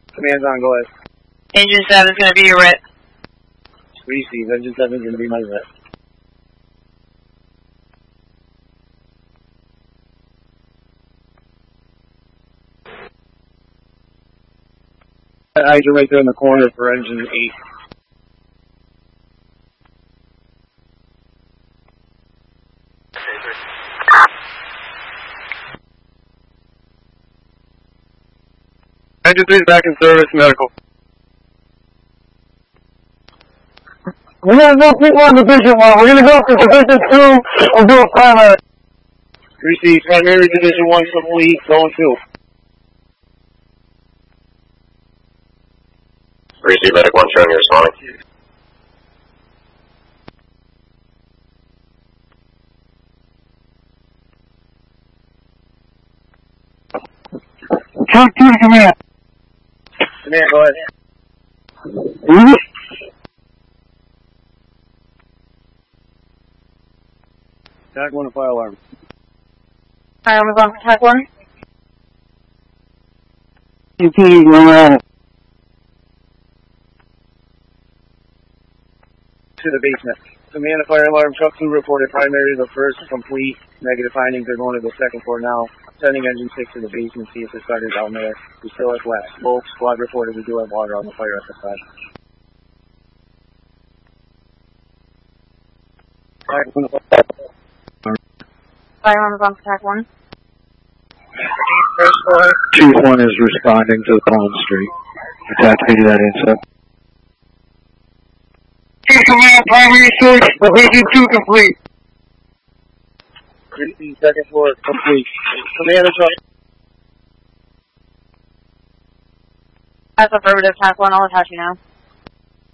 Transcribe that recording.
Command's on, go ahead. Engine 7 is going to be your RIT. Receive, engine 7 is going to be my RIT. Hydrant right there in the corner for engine 8. Engine 3 is back in service, medical. We're going to go people on Division 1. We're going to go for Division 2 and do a primary. Receive, primary Division 1 complete, going 2. Receive, medic 1 showing you responding. Talk to the command. Command, go ahead. Attack 1 to fire alarm. Fire alarm is on for attack 1. Continue going at it. To the basement. Command, fire alarm, truck 2 reported primary the first, complete. Negative findings, they're going to the second floor now. Sending engine 6 to the basement, see if it started down there. We still have wet. Both squad reported we do have water on the fire at the side. Fire alarm is on for attack 1. Chief 1 is responding to the Palm Street. Attack to that inside. Chief Command, primary 6, Division 2 complete. 50, second floor, complete. Command is up. That's affirmative, attack 1, I'll attach you now.